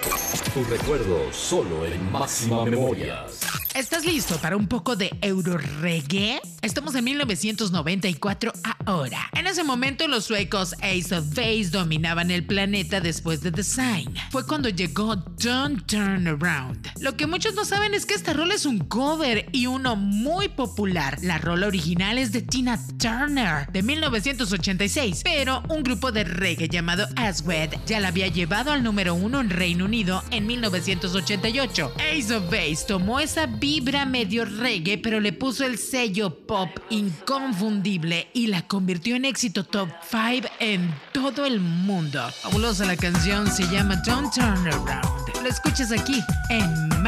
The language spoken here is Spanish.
Tu recuerdo solo en Máxima Memorias. ¿Estás listo para un poco de Euroreggae? Estamos en 1994 ahora. En ese momento los suecos Ace of Base dominaban el planeta después de The Sign. Fue cuando llegó Don't Turn Around. Lo que muchos no saben es que esta rola es un cover y uno muy popular. La rola original es de Tina Turner de 1986, pero un grupo de reggae llamado Aswad ya la había llevado al número 1 en Reino Unido en 1988. Ace of Base tomó esa vibra medio reggae, pero le puso el sello pop inconfundible y la convirtió en éxito top 5 en todo el mundo. Fabulosa la canción, se llama Don't Turn Around. Lo escuchas aquí en